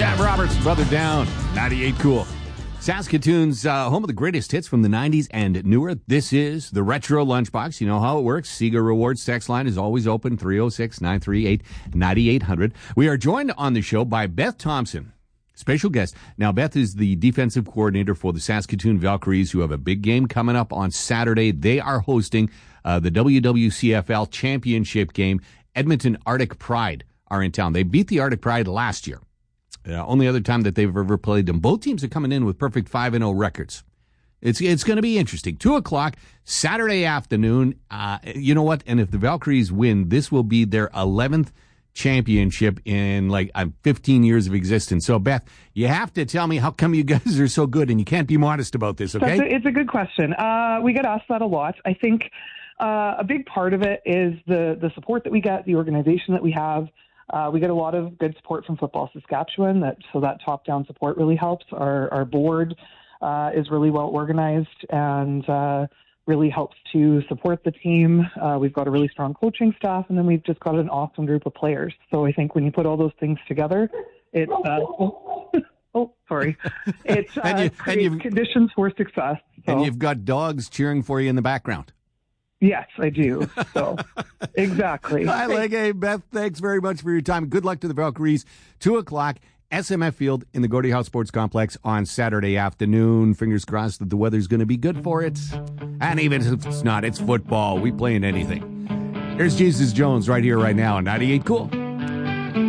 Sam Roberts, Brother Down, 98 Cool. Saskatoon's home of the greatest hits from the 90s and newer. This is the Retro Lunchbox. You know how it works. Sega Rewards text line is always open, 306-938-9800. We are joined on the show by Beth Thompson, special guest. Now, Beth is the defensive coordinator for the Saskatoon Valkyries, who have a big game coming up on Saturday. They are hosting the WWCFL championship game. Edmonton Arctic Pride are in town. They beat the Arctic Pride last year. Only other time that they've ever played them. Both teams are coming in with perfect 5-0 records. It's going to be interesting. 2:00 Saturday afternoon. You know what? And if the Valkyries win, this will be their 11th championship in 15 years of existence. So, Beth, you have to tell me how come you guys are so good, and you can't be modest about this, okay? It's a good question. We get asked that a lot. I think a big part of it is the support that we get, the organization that we have. We get a lot of good support from Football Saskatchewan, so that top-down support really helps. Our board is really well organized and really helps to support the team. We've got a really strong coaching staff, and then we've just got an awesome group of players. So I think when you put all those things together, it's It's conditions for success. So. And you've got dogs cheering for you in the background. Yes, I do. So, exactly. I like it. Beth, thanks very much for your time. Good luck to the Valkyries. 2:00, SMF Field in the Gordie Howe Sports Complex on Saturday afternoon. Fingers crossed that the weather's going to be good for it. And even if it's not, it's football. We play in anything. Here's Jesus Jones right here, right now on 98 Cool.